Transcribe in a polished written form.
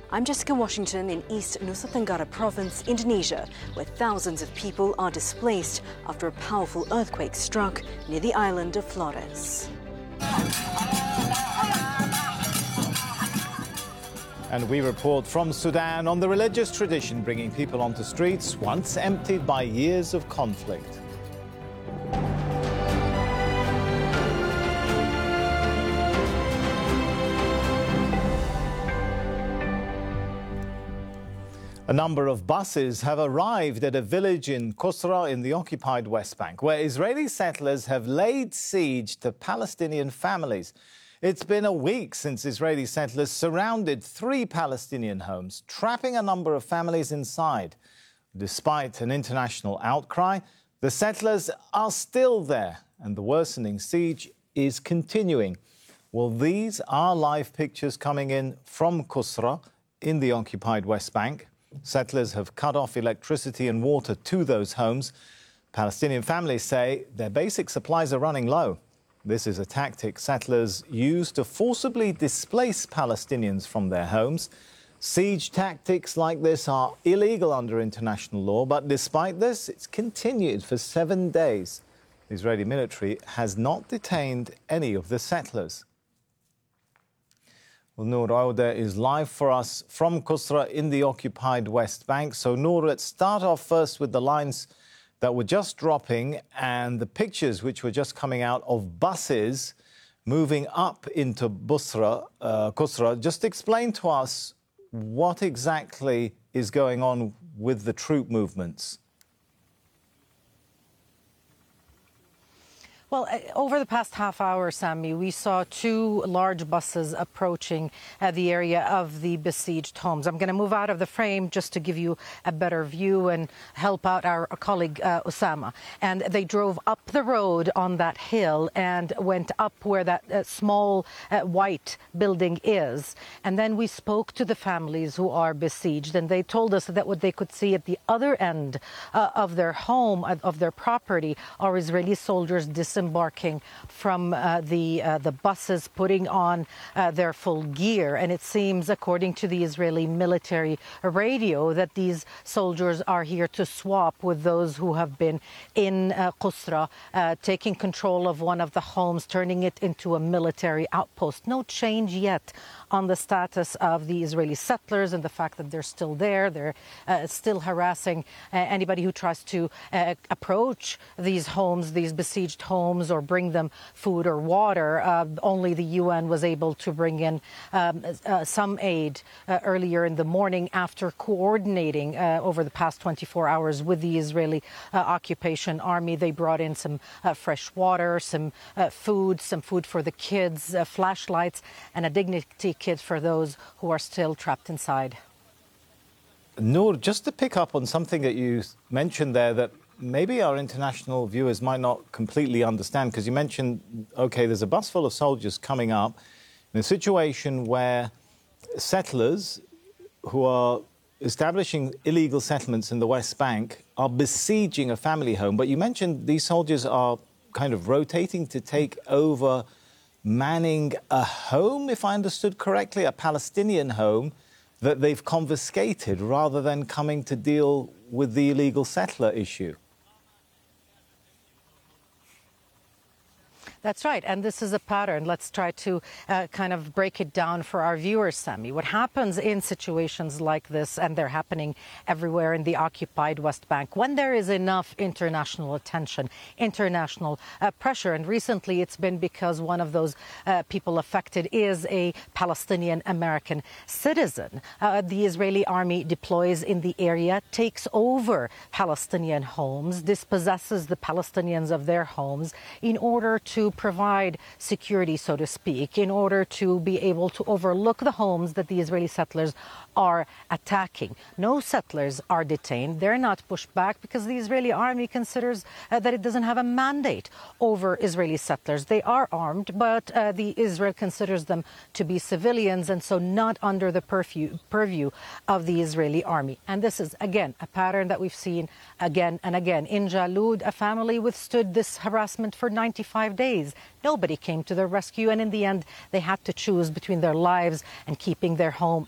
I'm Jessica Washington in East Nusa Tenggara Province, Indonesia, where thousands of people are displaced after a powerful earthquake struck near the island of Flores. And we report from Sudan on the religious tradition bringing people onto streets once emptied by years of conflict. A number of buses have arrived at a village in Qusra in the occupied West Bank, where Israeli settlers have laid siege to Palestinian families. It's been a week since Israeli settlers surrounded 3 Palestinian homes, trapping a number of families inside. Despite an international outcry, the settlers are still there, and the worsening siege is continuing. Well, these are live pictures coming in from Qusra in the occupied West Bank. Settlers have cut off electricity and water to those homes. Palestinian families say their basic supplies are running low. This is a tactic settlers use to forcibly displace Palestinians from their homes. Siege tactics like this are illegal under international law, but despite this, it's continued for 7 days. The Israeli military has not detained any of the settlers. Well, Noor Auda is live for us from Qusra in the occupied West Bank. So, Noor, let's start off first with the lines that were just dropping and the pictures which were just coming out of buses moving up into Qusra. Just explain to us what exactly is going on with the troop movements. Well, over the past half hour, Sammy, we saw 2 large buses approaching the area of the besieged homes. I'm going to move out of the frame just to give you a better view and help out our colleague Osama. And they drove up the road on that hill and went up where that small white building is. And then we spoke to the families who are besieged, and they told us that what they could see at the other end of their home, of their property, are Israeli soldiers disembarking from the buses, putting on their full gear. And it seems, according to the Israeli military radio, that these soldiers are here to swap with those who have been in Qusra, taking control of one of the homes, turning it into a military outpost. No change yet on the status of the Israeli settlers and the fact that they're still there. They're still harassing anybody who tries to approach these homes, these besieged homes, or bring them food or water. Only the UN was able to bring in some aid earlier in the morning after coordinating over the past 24 hours with the Israeli occupation army. They brought in some fresh water, some food for the kids, flashlights, and a dignity kit for those who are still trapped inside. Noor, just to pick up on something that you mentioned there that maybe our international viewers might not completely understand, because you mentioned, OK, there's a bus full of soldiers coming up in a situation where settlers who are establishing illegal settlements in the West Bank are besieging a family home. But you mentioned these soldiers are kind of rotating to take over manning a home, if I understood correctly, a Palestinian home that they've confiscated rather than coming to deal with the illegal settler issue. That's right. And this is a pattern. Let's try to kind of break it down for our viewers, Sammy. What happens in situations like this, and they're happening everywhere in the occupied West Bank, when there is enough international attention, international pressure, and recently it's been because one of those people affected is a Palestinian American citizen. The Israeli army deploys in the area, takes over Palestinian homes, dispossesses the Palestinians of their homes in order to provide security, so to speak, in order to be able to overlook the homes that the Israeli settlers are attacking. No settlers are detained. They're not pushed back because the Israeli army considers that it doesn't have a mandate over Israeli settlers. They are armed, but the Israel considers them to be civilians and so not under the purview of the Israeli army. And this is, again, a pattern that we've seen again and again. In Jalud, a family withstood this harassment for 95 days. Nobody came to their rescue, and in the end, they had to choose between their lives and keeping their home